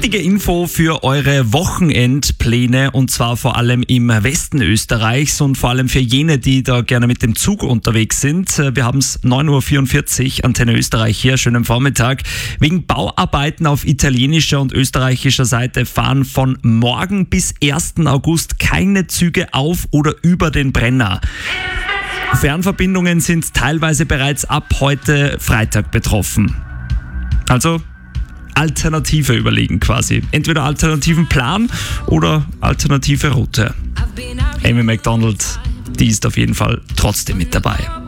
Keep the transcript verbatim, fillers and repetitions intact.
wichtige Info für eure Wochenendpläne und zwar vor allem im Westen Österreichs und vor allem für jene, die da gerne mit dem Zug unterwegs sind. Wir haben es neun Uhr vierundvierzig, Antenne Österreich hier, schönen Vormittag. Wegen Bauarbeiten auf italienischer und österreichischer Seite fahren von morgen bis ersten August keine Züge auf oder über den Brenner. Fernverbindungen sind teilweise bereits ab heute Freitag betroffen. Also Alternative überlegen quasi. Entweder alternativen Plan oder alternative Route. Amy Macdonald, die ist auf jeden Fall trotzdem mit dabei.